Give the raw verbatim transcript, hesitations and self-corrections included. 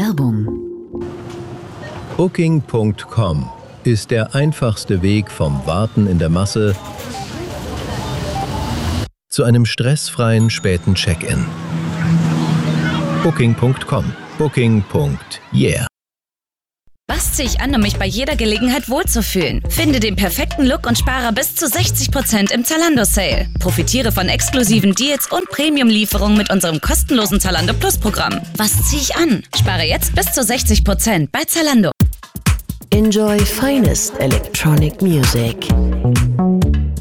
Werbung. Booking Punkt com ist der einfachste Weg vom Warten in der Masse zu einem stressfreien späten Check-in. Booking Punkt com. Booking. Yeah. Was ziehe ich an, um mich bei jeder Gelegenheit wohlzufühlen? Finde den perfekten Look und spare bis zu sechzig Prozent im Zalando-Sale. Profitiere von exklusiven Deals und Premium-Lieferungen mit unserem kostenlosen Zalando Plus-Programm. Was ziehe ich an? Spare jetzt bis zu sechzig Prozent bei Zalando. Enjoy finest electronic music.